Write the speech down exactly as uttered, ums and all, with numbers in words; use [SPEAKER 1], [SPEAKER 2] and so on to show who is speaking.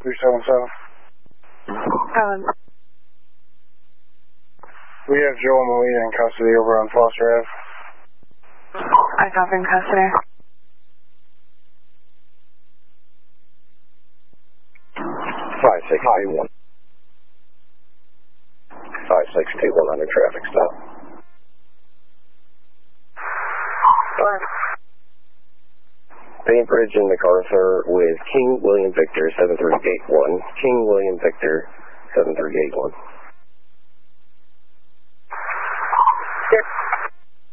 [SPEAKER 1] three seven seven.
[SPEAKER 2] Um,
[SPEAKER 1] We have Joel Molina in custody over on Foster Ave.
[SPEAKER 2] I copy in custody.
[SPEAKER 3] five six two one. five six two one under traffic stop.
[SPEAKER 2] What?
[SPEAKER 3] Bainbridge in MacArthur with King William Victor seven three eight one. King William Victor seven three eight one.
[SPEAKER 2] Yep.